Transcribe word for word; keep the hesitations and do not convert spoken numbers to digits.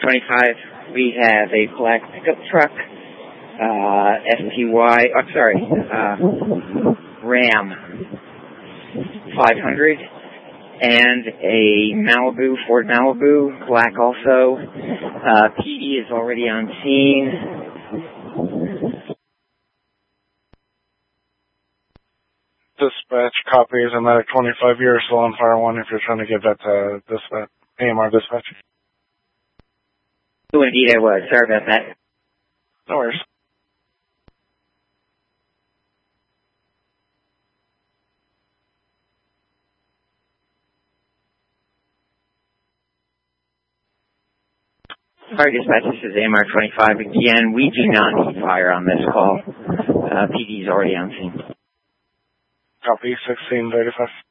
twenty-five, we have a black pickup truck, uh, S T Y, oh, sorry, uh, Ram five hundred, and a Malibu, Ford Malibu, black also. Uh, P D is already on scene. Dispatch copies and medic twenty-five, you're still on fire one if you're trying to give that to dispatch, A M R dispatch. Oh, indeed I was. Sorry about that. No worries. Sorry, dispatch, this is A M R twenty-five again. We do not need fire on this call. Uh, P D's already on scene. Copy, sixteen thirty-five.